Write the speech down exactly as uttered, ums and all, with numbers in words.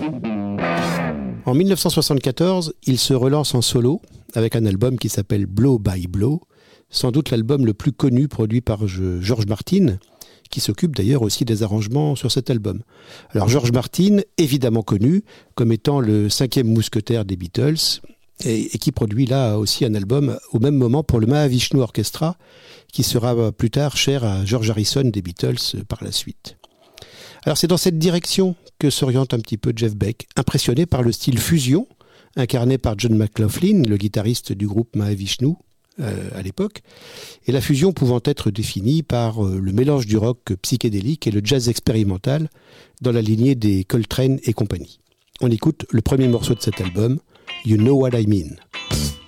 En dix-neuf cent soixante-quatorze, il se relance en solo avec un album qui s'appelle Blow by Blow, sans doute l'album le plus connu produit par George Martin, qui s'occupe d'ailleurs aussi des arrangements sur cet album. Alors George Martin, évidemment connu comme étant le cinquième mousquetaire des Beatles, et, et qui produit là aussi un album au même moment pour le Mahavishnu Orchestra, qui sera plus tard cher à George Harrison des Beatles par la suite. Alors c'est dans cette direction que s'oriente un petit peu Jeff Beck, impressionné par le style fusion, incarné par John McLaughlin, le guitariste du groupe Mahavishnu euh, à l'époque, et la fusion pouvant être définie par euh, le mélange du rock psychédélique et le jazz expérimental dans la lignée des Coltrane et compagnie. On écoute le premier morceau de cet album, You Know What I Mean.